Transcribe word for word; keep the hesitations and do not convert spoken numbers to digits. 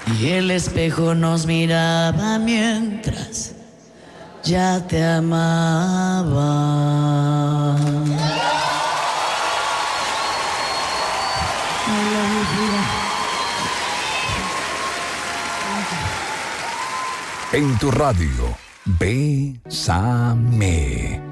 Y el espejo nos miraba mientras ya te amaba. En tu radio, Bésame.